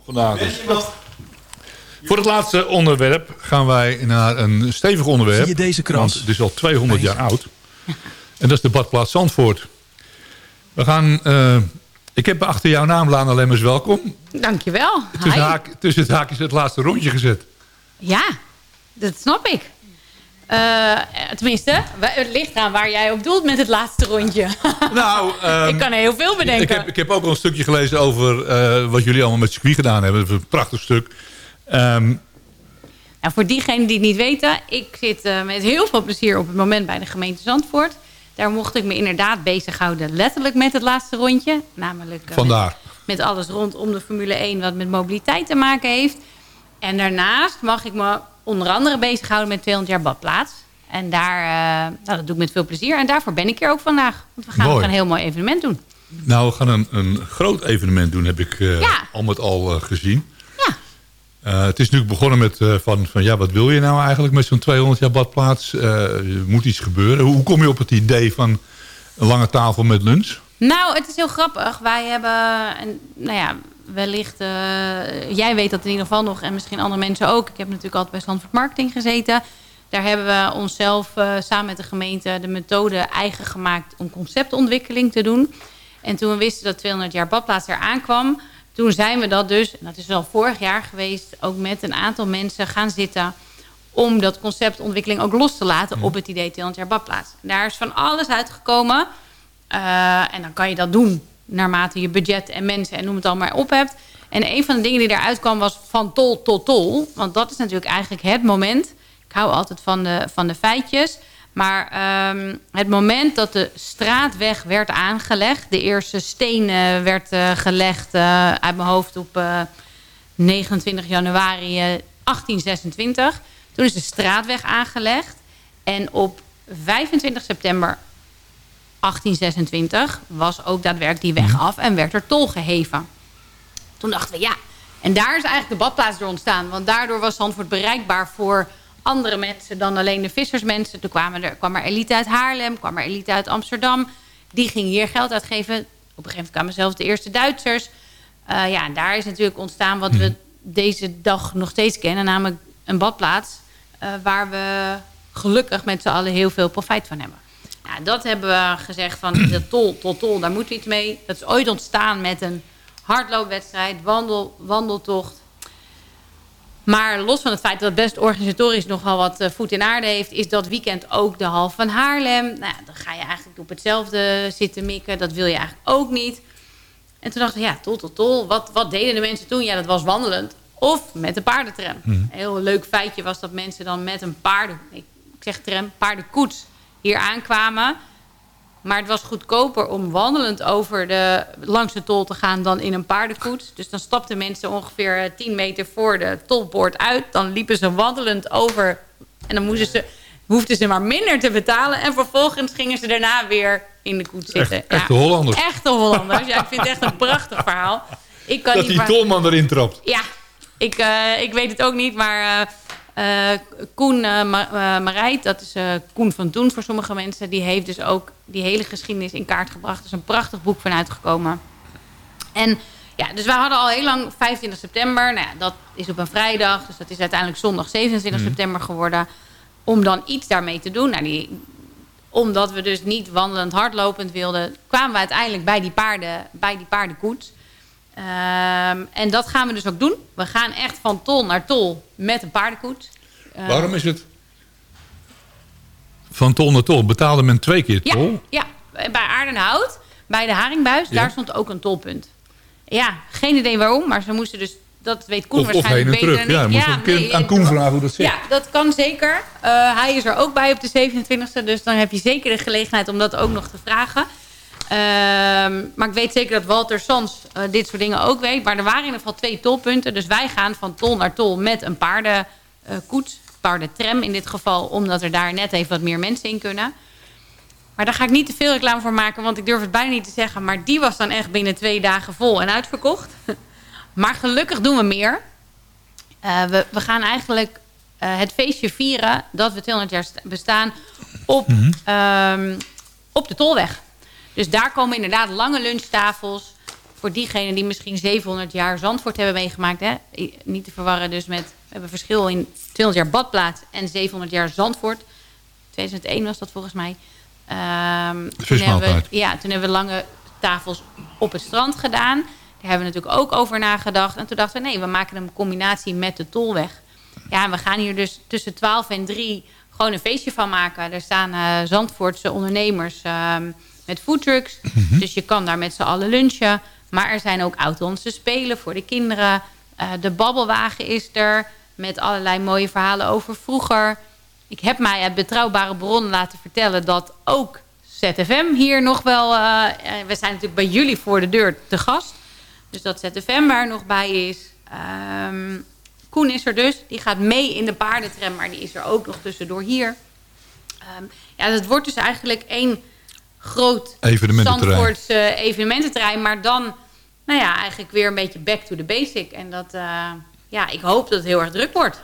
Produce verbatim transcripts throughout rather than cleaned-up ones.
vandaag. Dus. Voor het laatste onderwerp gaan wij naar een stevig onderwerp. Zie je deze krant? Want het is al tweehonderd jaar oud. En dat is de badplaats Zandvoort. We gaan... Uh, ik heb achter jouw naam, Lana Lemmers, welkom. Dankjewel. Tussen, haak, tussen het haakjes het laatste rondje gezet. Ja, dat snap ik. Uh, tenminste, het ligt aan waar jij op doelt met het laatste rondje. Nou, um, ik kan er heel veel bedenken. Ik heb, ik heb ook al een stukje gelezen over uh, wat jullie allemaal met circuit gedaan hebben. Dat is een prachtig stuk. Um, nou, voor diegenen die het niet weten, ik zit uh, met heel veel plezier op het moment bij de gemeente Zandvoort. Daar mocht ik me inderdaad bezighouden, letterlijk met het laatste rondje. Namelijk uh, Vandaar. Met, met alles rondom de Formule één wat met mobiliteit te maken heeft. En daarnaast mag ik me onder andere bezighouden met tweehonderd jaar badplaats. En daar, uh, nou, dat doe ik met veel plezier. En daarvoor ben ik hier ook vandaag. Want we gaan ook een heel mooi evenement doen. Nou, we gaan een, een groot evenement doen, heb ik uh, ja. al met al uh, gezien. Ja. Uh, het is natuurlijk begonnen met uh, van, van ja, wat wil je nou eigenlijk met zo'n tweehonderd jaar badplaats? Uh, er moet iets gebeuren. Hoe kom je op het idee van een lange tafel met lunch? Nou, het is heel grappig. Wij hebben, een, nou ja, wellicht, uh, jij weet dat in ieder geval nog en misschien andere mensen ook. Ik heb natuurlijk altijd bij Zandvoort Marketing gezeten. Daar hebben we onszelf uh, samen met de gemeente de methode eigen gemaakt om conceptontwikkeling te doen. En toen we wisten dat tweehonderd jaar badplaats eraan kwam, toen zijn we dat dus, en dat is wel vorig jaar geweest, ook met een aantal mensen gaan zitten om dat conceptontwikkeling ook los te laten op het idee tweehonderd jaar badplaats. En daar is van alles uitgekomen. Uh, en dan kan je dat doen naarmate je budget en mensen en noem het al maar op hebt. En een van de dingen die eruit kwam was van tol tot tol. Want dat is natuurlijk eigenlijk het moment. Ik hou altijd van de, van de feitjes. Maar um, het moment dat de straatweg werd aangelegd. De eerste steen uh, werd uh, gelegd uh, uit mijn hoofd op uh, negenentwintig januari uh, achttien zesentwintig. Toen is de straatweg aangelegd. En op vijfentwintig september achttien zesentwintig was ook daadwerkelijk die weg af en werd er tol geheven. Toen dachten we ja, en daar is eigenlijk de badplaats door ontstaan. Want daardoor was Zandvoort bereikbaar voor andere mensen dan alleen de vissersmensen. Toen kwamen er, kwam er elite uit Haarlem, kwam er elite uit Amsterdam. Die ging hier geld uitgeven. Op een gegeven moment kwamen zelfs de eerste Duitsers. Uh, ja, en daar is natuurlijk ontstaan wat we deze dag nog steeds kennen. Namelijk een badplaats uh, waar we gelukkig met z'n allen heel veel profijt van hebben. Ja, dat hebben we gezegd van de tol tot tol, daar moeten we iets mee. Dat is ooit ontstaan met een hardloopwedstrijd, wandel, wandeltocht. Maar los van het feit dat het best organisatorisch nogal wat uh, voet in aarde heeft, is dat weekend ook de Hal van Haarlem. Nou ja, dan ga je eigenlijk op hetzelfde zitten mikken. Dat wil je eigenlijk ook niet. En toen dachten we, ja, tol tot tol. Wat, wat deden de mensen toen? Ja, dat was wandelend. Of met de paardentram. Mm. Een heel leuk feitje was dat mensen dan met een paarden... Ik zeg tram, paardenkoets hier aankwamen. Maar het was goedkoper om wandelend over de, langs de tol te gaan dan in een paardenkoets. Dus dan stapten mensen ongeveer tien meter voor de tolpoort uit. Dan liepen ze wandelend over. En dan moesten ze, hoefden ze maar minder te betalen. En vervolgens gingen ze daarna weer in de koets zitten. Echt, echte ja, Hollanders. Echte Hollanders. Ja, ik vind het echt een prachtig verhaal. Ik kan dat die tolman erin trapt. Ja, ik, uh, ik weet het ook niet, maar... Uh, Uh, Koen uh, Ma- uh, Marijt, dat is uh, Koen van Toen voor sommige mensen. Die heeft dus ook die hele geschiedenis in kaart gebracht. Er is een prachtig boek van uitgekomen. En ja, dus wij hadden al heel lang vijfentwintig september. Nou ja, dat is op een vrijdag. Dus dat is uiteindelijk zondag zevenentwintig mm. september geworden. Om dan iets daarmee te doen. Nou, die, omdat we dus niet wandelend hardlopend wilden, kwamen we uiteindelijk bij die, paarden, bij die paardenkoets. Um, en dat gaan we dus ook doen. We gaan echt van tol naar tol met een paardenkoets. Uh, Waarom is het van tol naar tol? Betaalde men twee keer tol? Ja, ja. Bij Aardenhout, bij de Haringbuis, ja. Daar stond ook een tolpunt. Ja, geen idee waarom, maar ze moesten dus... Dat weet Koen of, waarschijnlijk of heen en terug. Ja, moet ja, een keer nee, aan Koen vragen hoe dat zit. Ja, dat kan zeker. Uh, hij is er ook bij op de zevenentwintigste. Dus dan heb je zeker de gelegenheid om dat ook nog te vragen. Um, maar ik weet zeker dat Walter Sans uh, dit soort dingen ook weet. Maar er waren in ieder geval twee tolpunten. Dus wij gaan van tol naar tol met een paardenkoets. Uh, paardentram in dit geval. Omdat er daar net even wat meer mensen in kunnen. Maar daar ga ik niet te veel reclame voor maken. Want ik durf het bijna niet te zeggen. Maar die was dan echt binnen twee dagen vol en uitverkocht. Maar gelukkig doen we meer. Uh, we, we gaan eigenlijk uh, het feestje vieren dat we tweehonderd jaar bestaan op, mm-hmm. um, op de Tolweg. Dus daar komen inderdaad lange lunchtafels. voor diegenen die misschien zevenhonderd jaar Zandvoort hebben meegemaakt. Hè? Niet te verwarren dus met... We hebben verschil in tweehonderd jaar badplaats en zevenhonderd jaar Zandvoort. tweeduizend één was dat volgens mij. Um, toen hebben we, ja, toen hebben we lange tafels op het strand gedaan. Daar hebben we natuurlijk ook over nagedacht. En toen dachten we, nee, we maken een combinatie met de Tolweg. Ja, en we gaan hier dus tussen twaalf en drie gewoon een feestje van maken. Er staan uh, Zandvoortse ondernemers uh, met foodtrucks. Mm-hmm. Dus je kan daar met z'n allen lunchen. Maar er zijn ook oud-Hollandse spelen voor de kinderen. Uh, de babbelwagen is er. Met allerlei mooie verhalen over vroeger. Ik heb mij uit betrouwbare bronnen laten vertellen dat ook Z F M hier nog wel... Uh, we zijn natuurlijk bij jullie voor de deur te gast. Dus dat Z F M er nog bij is. Um, Koen is er dus. Die gaat mee in de paardentram, maar die is er ook nog tussendoor hier. Um, ja, het wordt dus eigenlijk één groot Zandvoortse evenemententerrein. Maar dan, nou ja, eigenlijk weer een beetje back to the basic. En dat, uh, ja, ik hoop dat het heel erg druk wordt.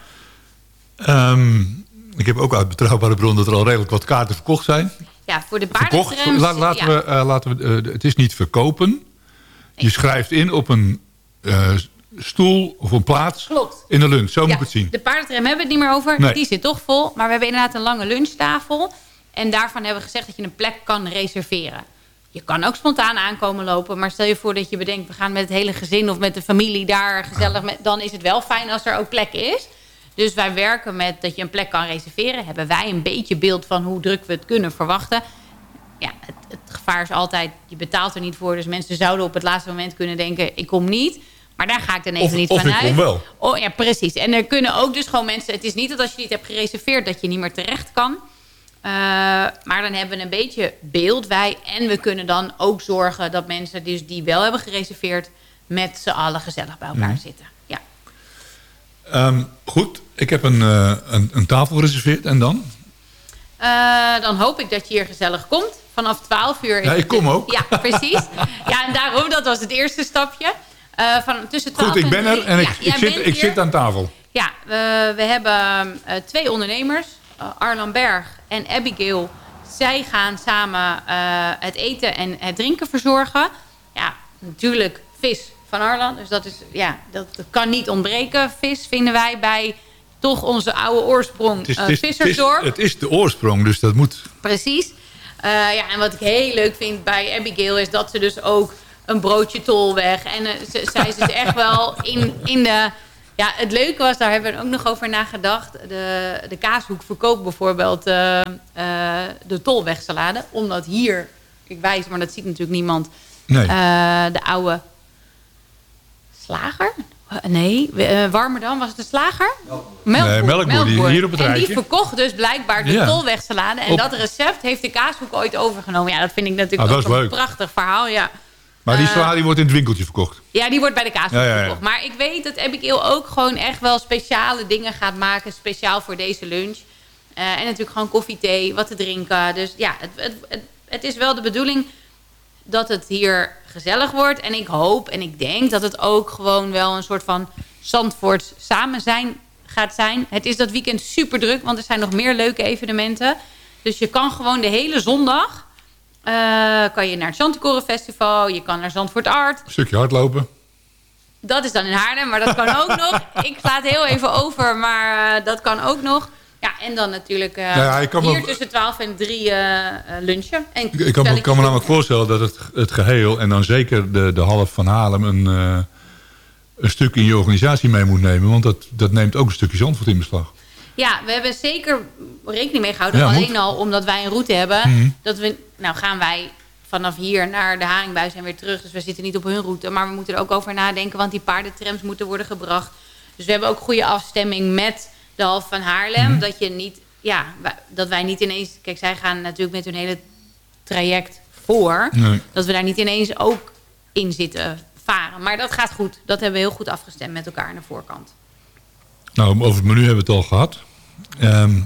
Um, ik heb ook uit betrouwbare bron dat er al redelijk wat kaarten verkocht zijn. Ja, voor de paardentrams. La, laten ja. we, uh, laten we uh, het is niet verkopen. Je schrijft in op een uh, stoel of een plaats. Klopt. In de lunch. Zo ja, moet ik het zien. De paardentram hebben we het niet meer over. Nee. Die zit toch vol. Maar we hebben inderdaad een lange lunchtafel. En daarvan hebben we gezegd dat je een plek kan reserveren. Je kan ook spontaan aankomen lopen. Maar stel je voor dat je bedenkt... we gaan met het hele gezin of met de familie daar gezellig... Met, dan is het wel fijn als er ook plek is. Dus wij werken met dat je een plek kan reserveren. Hebben wij een beetje beeld van hoe druk we het kunnen verwachten. Ja, het, het gevaar is altijd... je betaalt er niet voor. Dus mensen zouden op het laatste moment kunnen denken... ik kom niet. Maar daar ga ik dan even of, niet of vanuit. Of ik kom wel. Oh, ja, precies. En er kunnen ook dus gewoon mensen... het is niet dat als je niet hebt gereserveerd... dat je niet meer terecht kan. Uh, maar dan hebben we een beetje beeld, wij. En we kunnen dan ook zorgen dat mensen dus die wel hebben gereserveerd... met z'n allen gezellig bij elkaar mm. zitten. Ja. Um, goed, ik heb een, uh, een, een tafel gereserveerd. En dan? Uh, dan hoop ik dat je hier gezellig komt. Vanaf twaalf uur. Ja, ik kom ook. Ja, precies. Ja, en daarom, dat was het eerste stapje. Uh, van tussen twaalf goed, ik ben en er en ik, ja, ik, zit, ik zit aan tafel. Ja, we, we hebben uh, twee ondernemers. Uh, Arlan Berg en Abigail. Zij gaan samen uh, het eten en het drinken verzorgen. Ja, natuurlijk vis van Arlan. Dus dat, is, ja, dat, dat kan niet ontbreken. Vis vinden wij bij toch onze oude oorsprong het is, uh, vissersdorp. Het is, het is de oorsprong, dus dat moet. Precies. Uh, ja, en wat ik heel leuk vind bij Abigail is dat ze dus ook een broodje Tolweg. En uh, ze, zij is dus echt wel in, in de... Ja, het leuke was, daar hebben we ook nog over nagedacht. De, de Kaashoek verkoopt bijvoorbeeld uh, uh, de Tolwegsalade. Omdat hier, ik wijs, maar dat ziet natuurlijk niemand... Nee. Uh, de oude slager... Nee, uh, Warmerdam, was het de slager? Melkboer. Melkboer, nee, melkboer, melkboer. Die hier op het rijtje. En die verkocht dus blijkbaar de ja. Tolwegsalade. En op. dat recept heeft de Kaashoek ooit overgenomen. Ja, dat vind ik natuurlijk ah, ook een leuk. prachtig verhaal. Ja. Maar die salade die wordt in het winkeltje verkocht? Ja, die wordt bij de Kaashoek ja, ja, ja. verkocht. Maar ik weet dat Abigail ook gewoon echt wel speciale dingen gaat maken. Speciaal voor deze lunch. Uh, en natuurlijk gewoon koffie, thee, wat te drinken. Dus ja, het, het, het, het is wel de bedoeling dat het hier gezellig wordt. En ik hoop en ik denk dat het ook gewoon wel een soort van Zandvoorts samen zijn gaat zijn. Het is dat weekend super druk, want er zijn nog meer leuke evenementen. Dus je kan gewoon de hele zondag... Uh, kan je naar het Chanticoren Festival, je kan naar Zandvoort Art. Een stukje hardlopen. Dat is dan in Haarlem, maar dat kan ook nog. Ik sla het heel even over, maar uh, dat kan ook nog. Ja, en dan natuurlijk uh, ja, ja, hier me, tussen twaalf en drie uh, lunchen. En ik ik kan, me, kan me namelijk voorstellen dat het, het geheel... en dan zeker de, de half van Haarlem... Een, uh, een stuk in je organisatie mee moet nemen. Want dat, dat neemt ook een stukje Zandvoort in beslag. Ja, we hebben zeker rekening mee gehouden. Ja, alleen moet. al omdat wij een route hebben. Mm-hmm. Dat we, nou gaan wij vanaf hier naar de Haringbuis en weer terug. Dus we zitten niet op hun route. Maar we moeten er ook over nadenken. Want die paardentrams moeten worden gebracht. Dus we hebben ook goede afstemming met de half van Haarlem. Mm-hmm. Dat je niet, ja, dat wij niet ineens... Kijk, zij gaan natuurlijk met hun hele traject voor. Nee. Dat we daar niet ineens ook in zitten varen. Maar dat gaat goed. Dat hebben we heel goed afgestemd met elkaar aan de voorkant. Nou, over het menu hebben we het al gehad. Um,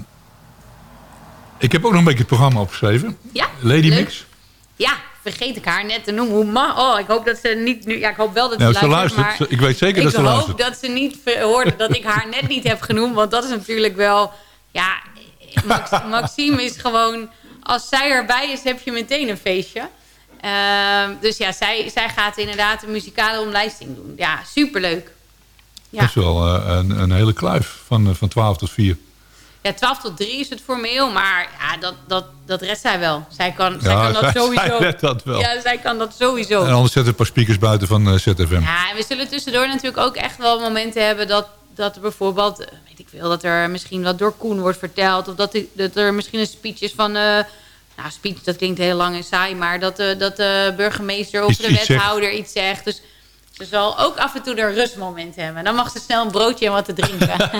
ik heb ook nog een beetje het programma opgeschreven. Ja, Lady leuk. Mix. Ja, vergeet ik haar net te noemen. Hoe ma oh, ik hoop dat ze niet nu... Ja, ik hoop wel dat nou, ze luistert. Ze luistert. Ik weet zeker dat ze luistert. Ik hoop dat ze niet hoorde dat ik haar net niet heb genoemd. Want dat is natuurlijk wel... Ja, Max, Maxime is gewoon... Als zij erbij is, heb je meteen een feestje. Uh, dus ja, zij, zij gaat inderdaad een muzikale omlijsting doen. Ja, superleuk. Ja. Dat is wel uh, een, een hele kluif van, uh, van twaalf tot vier. Ja, twaalf tot drie is het formeel, maar ja, dat, dat, dat redt zij wel. Zij kan, ja, zij kan dat zij, sowieso. Zij redt dat wel. Ja, zij kan dat sowieso. En anders zetten een paar speakers buiten van uh, Z F M. Ja, en we zullen tussendoor natuurlijk ook echt wel momenten hebben dat, dat er bijvoorbeeld, weet ik veel, dat er misschien wat door Koen wordt verteld. Of dat, die, dat er misschien een speech is van, uh, nou speech dat klinkt heel lang en saai, maar dat, uh, dat de burgemeester of iets, de wethouder iets zegt. iets zegt. Dus ze zal ook af en toe een rustmoment hebben. Dan mag ze snel een broodje en wat te drinken.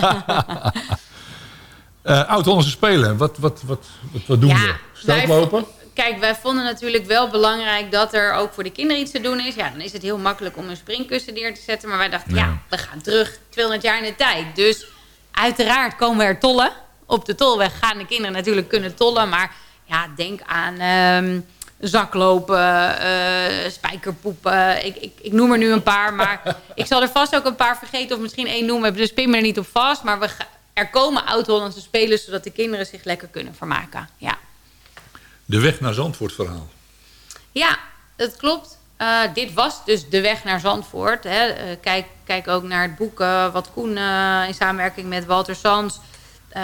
uh, Oud-Hollandse Spelen, wat, wat, wat, wat, wat doen ja, we? Steltlopen? Kijk, wij vonden natuurlijk wel belangrijk dat er ook voor de kinderen iets te doen is. Ja, dan is het heel makkelijk om een springkussen neer te zetten. Maar wij dachten, ja, ja we gaan terug tweehonderd jaar in de tijd. Dus uiteraard komen we er tollen. Op de tolweg gaan de kinderen natuurlijk kunnen tollen. Maar ja, denk aan um, zaklopen, uh, spijkerpoepen. Ik, ik, ik noem er nu een paar, maar ik zal er vast ook een paar vergeten. Of misschien één noemen, dus pin me er niet op vast. Maar we er komen oud-Hollandse spelen, zodat de kinderen zich lekker kunnen vermaken. Ja. De weg naar Zandvoort verhaal. Ja, dat klopt. Uh, dit was dus de weg naar Zandvoort. Hè. Uh, kijk, kijk ook naar het boek uh, wat Koen uh, in samenwerking met Walter Sans uh,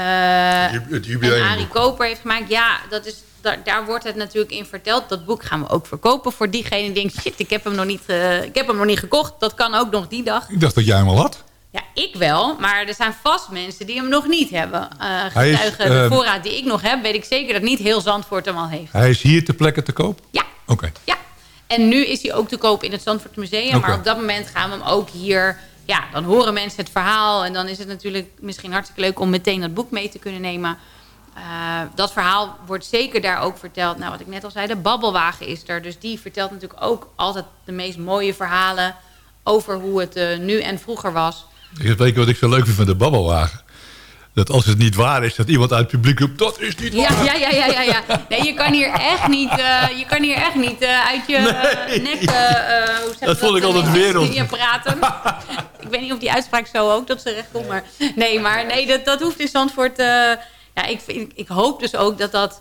het en Arie Koper heeft gemaakt. Ja, dat is, daar, daar wordt het natuurlijk in verteld. Dat boek gaan we ook verkopen voor diegene die denkt, shit, ik heb hem nog niet, uh, ik heb hem nog niet gekocht. Dat kan ook nog die dag. Ik dacht dat jij hem al had. Ja, ik wel, maar er zijn vast mensen die hem nog niet hebben. Uh, getuigen de uh, voorraad die ik nog heb, weet ik zeker dat niet heel Zandvoort hem al heeft. Hij is hier ter plekke te koop? Ja. Oké. Okay. Ja. En nu is hij ook te koop in het Zandvoort Museum. Okay. Maar op dat moment gaan we hem ook hier... Ja, dan horen mensen het verhaal. En dan is het natuurlijk misschien hartstikke leuk om meteen dat boek mee te kunnen nemen. Uh, dat verhaal wordt zeker daar ook verteld. Nou, wat ik net al zei, de babbelwagen is er. Dus die vertelt natuurlijk ook altijd de meest mooie verhalen over hoe het uh, nu en vroeger was. Weet je wat ik zo leuk vind van de babbelwagen? Dat als het niet waar is, dat iemand uit het publiek roept, dat is niet waar. Ja, ja, ja, ja, ja. Nee, je kan hier echt niet, uh, je kan hier echt niet uh, uit je nee. nek, uh, hoe zeg dat, dat vond ik altijd wereld. Je praten. Ik weet niet of die uitspraak zo ook, dat ze recht komt. Maar nee, maar nee, dat, dat hoeft in Zandvoort. Uh, ja, ik, ik, ik hoop dus ook dat dat...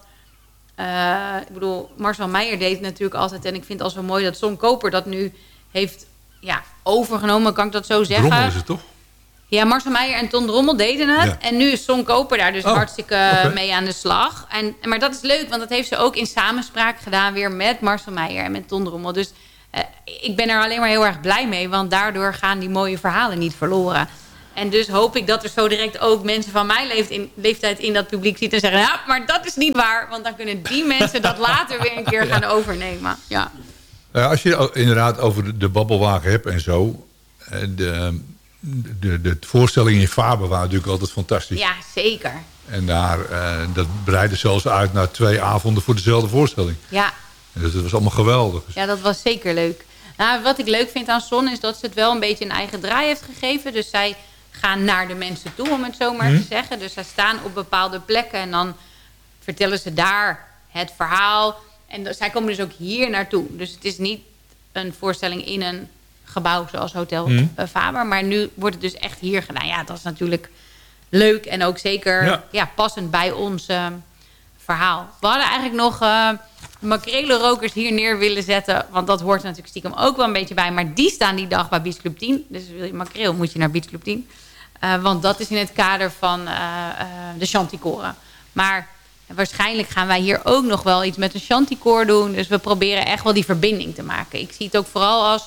Uh, ik bedoel, Marcel Meijer deed het natuurlijk altijd. En ik vind het al zo mooi dat Son Koper dat nu heeft ja, overgenomen, kan ik dat zo zeggen. Drommel is het toch? Ja, Marcel Meijer en Ton Drommel deden het. Ja. En nu is Son Koper daar dus oh, hartstikke okay. mee aan de slag. En, maar dat is leuk, want dat heeft ze ook in samenspraak gedaan weer met Marcel Meijer en met Ton Drommel. Dus uh, ik ben er alleen maar heel erg blij mee, want daardoor gaan die mooie verhalen niet verloren. En dus hoop ik dat er zo direct ook mensen van mijn leeftijd in, leeftijd in dat publiek zitten en zeggen, ja, maar dat is niet waar. Want dan kunnen die mensen dat later weer een keer gaan ja. overnemen. Ja. Uh, als je inderdaad over de, de babbelwagen hebt en zo, de... De, de voorstellingen in Faber waren natuurlijk altijd fantastisch. Ja, zeker. En daar, uh, dat breidde zelfs uit naar twee avonden voor dezelfde voorstelling. Ja. En dus dat was allemaal geweldig. Ja, dat was zeker leuk. Nou, wat ik leuk vind aan Son is dat ze het wel een beetje een eigen draai heeft gegeven. Dus zij gaan naar de mensen toe, om het zo maar hmm. te zeggen. Dus zij staan op bepaalde plekken en dan vertellen ze daar het verhaal. En d- zij komen dus ook hier naartoe. Dus het is niet een voorstelling in een gebouw zoals Hotel hmm. uh, Faber. Maar nu wordt het dus echt hier gedaan. Ja, dat is natuurlijk leuk en ook zeker ja. Ja, passend bij ons uh, verhaal. We hadden eigenlijk nog uh, makrelenrokers hier neer willen zetten. Want dat hoort er natuurlijk stiekem ook wel een beetje bij. Maar die staan die dag bij Beach Club tien. Dus wil je makreel, moet je naar Beach Club tien. Uh, want dat is in het kader van uh, uh, de Chanticoren. Maar waarschijnlijk gaan wij hier ook nog wel iets met een Chanticoor doen. Dus we proberen echt wel die verbinding te maken. Ik zie het ook vooral als...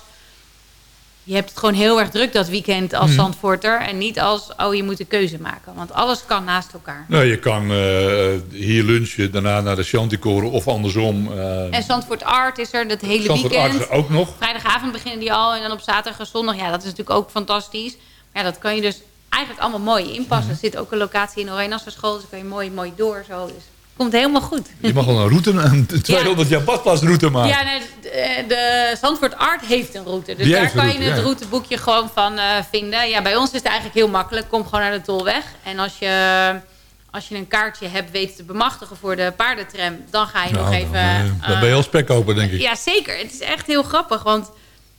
Je hebt het gewoon heel erg druk dat weekend als hmm. Zandvoorter. En niet als, oh, je moet een keuze maken. Want alles kan naast elkaar. Nou, je kan uh, hier lunchen, daarna naar de Chanticoren of andersom. Uh, en Zandvoort Art is er dat hele Zandvoort weekend. Art is er ook nog. Vrijdagavond beginnen die al. En dan op zaterdag en zondag. Ja, dat is natuurlijk ook fantastisch. Maar ja, dat kan je dus eigenlijk allemaal mooi inpassen. Hmm. Er zit ook een locatie in Oranje School. Dus dan kan je mooi, mooi door zo. Dus komt helemaal goed. Je mag wel een route, een tweehonderd ja. jaar badplaatsroute maken. Ja, nee, de, de Zandvoort Art heeft een route. Dus Die daar kan route, je het ja. routeboekje gewoon van uh, vinden. Ja, bij ons is het eigenlijk heel makkelijk. Kom gewoon naar de Tolweg. En als je, als je een kaartje hebt weten te bemachtigen voor de paardentram... dan ga je nou, nog even... Dan, uh, dan ben je al spekkoper, denk ik. Ja, zeker. Het is echt heel grappig. Want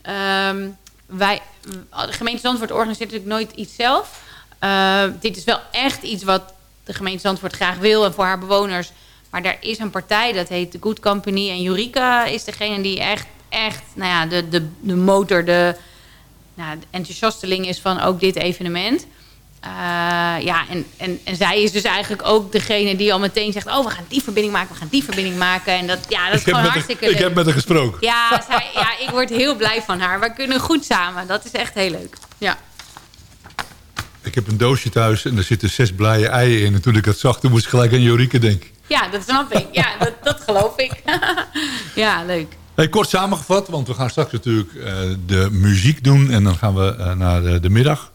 um, wij, de gemeente Zandvoort organiseert natuurlijk nooit iets zelf. Uh, dit is wel echt iets wat... de gemeente Zandvoort graag wil en voor haar bewoners Maar er is een partij, dat heet The Good Company. En Eureka is degene die echt, echt nou ja, de, de, de motor, de, nou, de enthousiasteling is van ook dit evenement. Uh, ja, en, en, en zij is dus eigenlijk ook degene die al meteen zegt... oh, we gaan die verbinding maken, we gaan die verbinding maken. En dat, ja, dat is ik gewoon heb hartstikke haar, leuk. Ik heb met haar gesproken. Ja, zij, ja, ik word heel blij van haar. We kunnen goed samen. Dat is echt heel leuk. Ja. Ik heb een doosje thuis en er zitten zes blije eieren in. En toen ik dat zag, toen moest ik gelijk aan Eureka denken. Ja, dat snap ik. Ja, dat, dat geloof ik. Ja, leuk. Hey, kort samengevat, want we gaan straks natuurlijk uh, de muziek doen. En dan gaan we uh, naar de, de middag.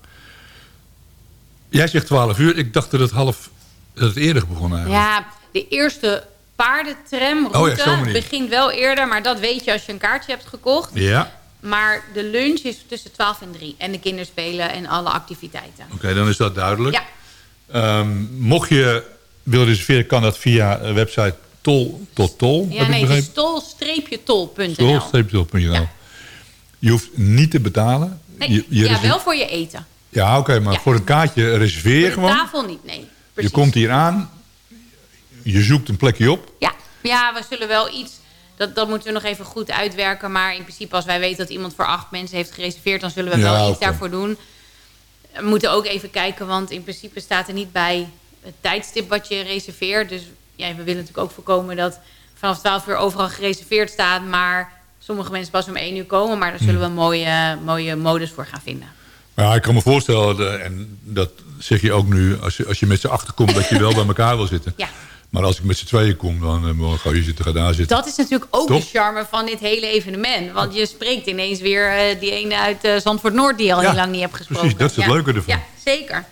Jij zegt twaalf uur. Ik dacht dat het half dat het eerder begon eigenlijk. Ja, de eerste paardentramroute oh ja, begint wel eerder. Maar dat weet je als je een kaartje hebt gekocht. Ja. Maar de lunch is tussen twaalf en drie. En de kinderspelen en alle activiteiten. Oké, okay, dan is dat duidelijk. Ja. Um, mocht je willen reserveren, kan dat via de website tol tot tol. Ja, nee, het is tol tol punt n l. tol tol punt n l. Ja. Je hoeft niet te betalen. Nee, je, je ja, wel voor je eten. Ja, oké, okay, maar ja. voor een kaartje reserveer je gewoon. Voor de tafel niet, nee. Precies. Je komt hier aan, je zoekt een plekje op. Ja, ja, we zullen wel iets... Dat, dat moeten we nog even goed uitwerken. Maar in principe, als wij weten dat iemand voor acht mensen heeft gereserveerd... dan zullen we ja, wel iets okay. daarvoor doen. We moeten ook even kijken, want in principe staat er niet bij... het tijdstip wat je reserveert. Dus ja, we willen natuurlijk ook voorkomen dat vanaf twaalf uur overal gereserveerd staat... maar sommige mensen pas om één uur komen. Maar daar zullen we een mooie, mooie modus voor gaan vinden. Ja, ik kan me voorstellen, en dat zeg je ook nu... als je, als je met z'n achter komt, dat je wel bij elkaar wil zitten. Ja. Maar als ik met z'n tweeën kom, dan uh, ga je zitten, ga daar zitten. Dat is natuurlijk ook Top. de charme van dit hele evenement. Want je spreekt ineens weer uh, die ene uit uh, Zandvoort Noord... die je al ja, heel lang niet hebt gesproken. Precies, dat is het ja. leuke ervan. Ja, zeker.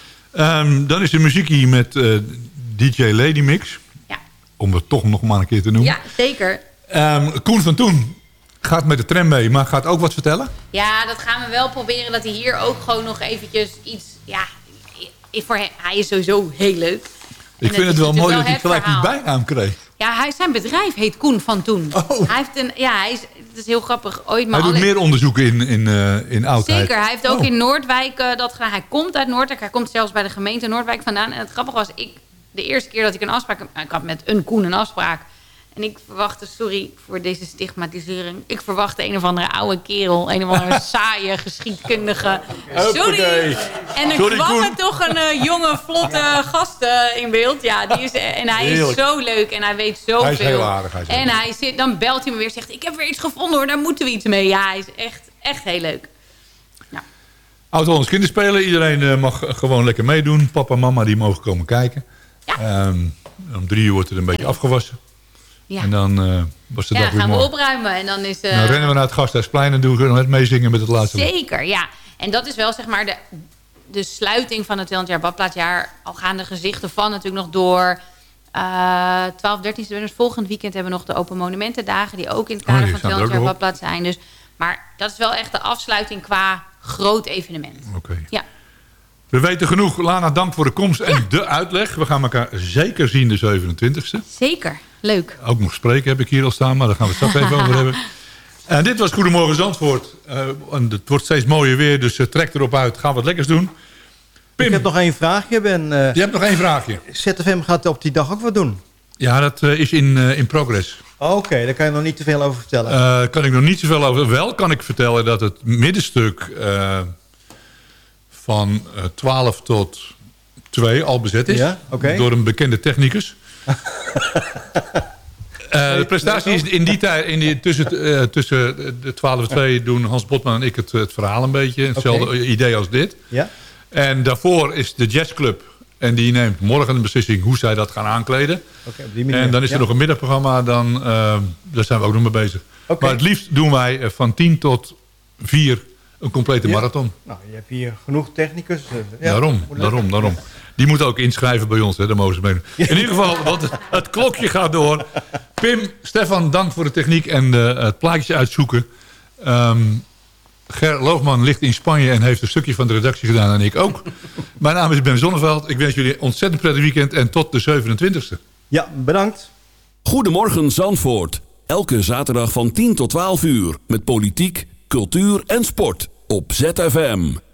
Um, dan is de muziek hier met uh, D J Lady Mix. Ja. Om het toch nog maar een keer te noemen. Ja, zeker. Um, Koen van Toen gaat met de tram mee, maar gaat ook wat vertellen? Ja, dat gaan we wel proberen. Dat hij hier ook gewoon nog eventjes iets... Ja, voor hem, hij is sowieso heel leuk. Ik vind het wel mooi dat hij gelijk die bijnaam kreeg. Ja, hij, zijn bedrijf heet Koen van Toen. Oh. Hij heeft een, ja, hij is, het is heel grappig. Ooit maar hij doet alle... meer onderzoeken in, in, uh, in oudheid. Zeker, hij heeft ook oh. in Noordwijk uh, dat gedaan. Hij komt uit Noordwijk, hij komt zelfs bij de gemeente Noordwijk vandaan. En het grappige was, ik, de eerste keer dat ik een afspraak... Ik had met een Koen een afspraak. En ik verwachtte, sorry voor deze stigmatisering... ik verwachtte een of andere oude kerel... een of andere saaie geschiedkundige. Sorry! En er sorry, kwam Koen. er toch een uh, jonge, vlotte gast uh, in beeld. Ja, die is, en hij Heerlijk. is zo leuk en hij weet zoveel. Hij is heel aardig. Hij is en hij zit, dan belt hij me weer en zegt... ik heb weer iets gevonden hoor, daar moeten we iets mee. Ja, hij is echt, echt heel leuk. Ja. Oud-Hollands kinderspelen. Iedereen uh, mag gewoon lekker meedoen. Papa en mama die mogen komen kijken. Ja. Um, om drie uur wordt er een beetje afgewassen. Ja. En dan uh, was de ja, dag weer gaan mooi. we opruimen. En dan, is, uh... dan rennen we naar het Gasthuisplein en doen we net meezingen met het laatste. Zeker, ja. En dat is wel zeg maar de, de sluiting van het tweehonderd jaar badplaatsjaar. Al gaan de gezichten van natuurlijk nog door. Uh, twaalf, dertien september, volgend weekend hebben we nog de Open Monumentendagen. Die ook in het kader oh, van het tweehonderd jaar badplaats zijn. Dus, maar dat is wel echt de afsluiting qua groot evenement. Oké. Okay. Ja. We weten genoeg. Lana, dank voor de komst en ja. de uitleg. We gaan elkaar zeker zien de zevenentwintigste. Zeker, leuk. Ook nog spreken heb ik hier al staan, maar daar gaan we het straks even over hebben. En dit was Goedemorgen Zandvoort. Uh, en het wordt steeds mooier weer, dus uh, trek erop uit. Gaan we wat lekkers doen. Pim. Ik heb nog één vraagje. Ben, uh, Je hebt nog één vraagje. Z F M gaat op die dag ook wat doen? Ja, dat uh, is in, uh, in progress. Oké, okay, daar kan je nog niet te veel over vertellen. Uh, kan ik nog niet zoveel over. Wel kan ik vertellen dat het middenstuk... Uh, van uh, twaalf tot twee al bezet is. Ja? Okay. Door een bekende technicus. uh, de prestatie is in die tijd... In die, tussen, uh, tussen de twaalf en twee doen Hans Botman en ik het, het verhaal een beetje. Hetzelfde okay. idee als dit. Ja? En daarvoor is de jazzclub. En die neemt morgen een beslissing hoe zij dat gaan aankleden. Okay, op die manier. En dan is er ja. nog een middagprogramma. Dan, uh, daar zijn we ook nog mee bezig. Okay. Maar het liefst doen wij uh, van tien tot vier... een complete ja. marathon. Nou, je hebt hier genoeg technicus. Ja, daarom, daarom, daarom. Die moeten ook inschrijven bij ons, hè, daar mogen ze mee doen. In ieder geval, want het, het klokje gaat door. Pim, Stefan, dank voor de techniek en uh, het plaatje uitzoeken. Um, Ger Loogman ligt in Spanje en heeft een stukje van de redactie gedaan en ik ook. Mijn naam is Ben Zonneveld. Ik wens jullie een ontzettend prettig weekend en tot de zevenentwintigste. Ja, bedankt. Goedemorgen Zandvoort. Elke zaterdag van tien tot twaalf uur met politiek, cultuur en sport op Z F M.